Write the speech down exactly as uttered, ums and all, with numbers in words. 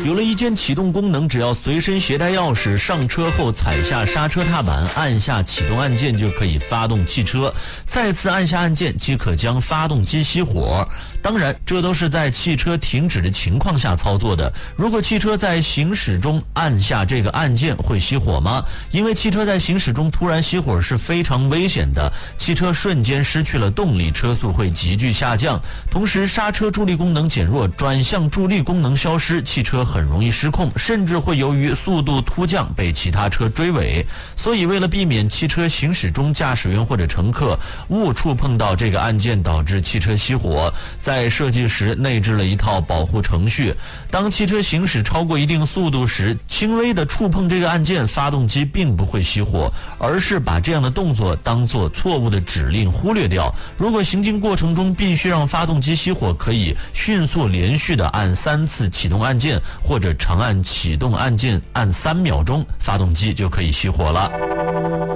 有了一键启动功能，只要随身携带钥匙，上车后踩下刹车踏板，按下启动按键就可以发动汽车，再次按下按键即可将发动机熄火。当然，这都是在汽车停止的情况下操作的。如果汽车在行驶中按下这个按键，会熄火吗？因为汽车在行驶中突然熄火是非常危险的，汽车瞬间失去了动力，车速会急剧下降，同时刹车助力功能减弱，转向助力功能消失，汽车很容易失控，甚至会由于速度突降被其他车追尾。所以为了避免汽车行驶中驾驶员或者乘客误触碰到这个按键导致汽车熄火，在设计时内置了一套保护程序。当汽车行驶超过一定速度时，轻微的触碰这个按键，发动机并不会熄火，而是把这样的动作当作错误的指令忽略掉。如果行进过程中必须让发动机熄火，可以迅速连续的按三次启动按键，或者长按启动按键按三秒钟，发动机就可以熄火了。